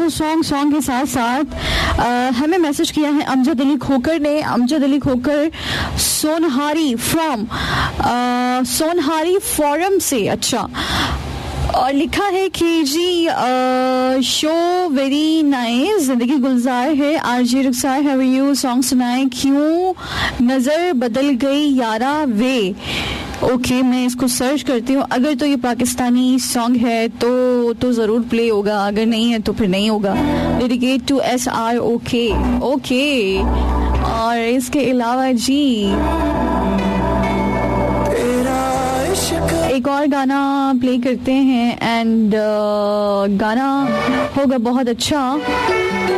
वो सॉन्ग के साथ साथ हमें मैसेज किया है अमजद अली खोकर ने। अमजद अली खोकर सोनहारी फ्रॉम सोनहारी फोरम से, अच्छा, और लिखा है कि जी शो वेरी नाइस, जिंदगी गुलजार है, RJ Rukhsar have you, song सुनाए क्यों नजर बदल गई यारा वे। ओके, मैं इसको सर्च करती हूँ। अगर तो ये पाकिस्तानी सॉन्ग है तो ज़रूर प्ले होगा, अगर नहीं है तो फिर नहीं होगा। Dedicate to SR। ओके। और इसके अलावा जी एक और गाना प्ले करते हैं एंड गाना होगा बहुत अच्छा।